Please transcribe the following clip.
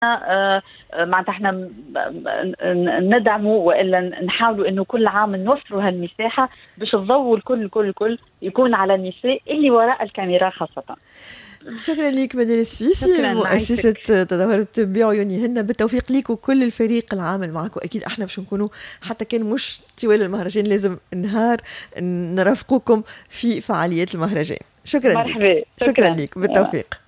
معناتها احنا ندعموا والا نحاولوا انه كل عام نوفروا هالمساحه باش الضوء الكل يكون على النساء اللي وراء الكاميرا خاصه. شكرا لك مدام السويسي، مؤسسة تظاهرة الطب بعيونهن. بالتوفيق ليك وكل الفريق العامل معك، وأكيد احنا باش نكونوا حتى كان مش طوال المهرجان لازم نهار نرافقوكم في فعاليات المهرجان. شكرا لك. شكرا لك، بالتوفيق.